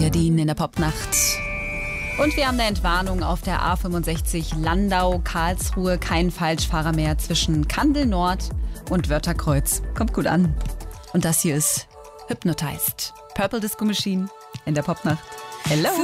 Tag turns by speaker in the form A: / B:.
A: Engadin in der Popnacht. Und wir haben eine Entwarnung auf der A65 Landau-Karlsruhe. Kein Falschfahrer mehr zwischen Kandel Nord und Wörtherkreuz. Kommt gut an. Und das hier ist Hypnotized. Purple Disco Machine in der Popnacht. Hello!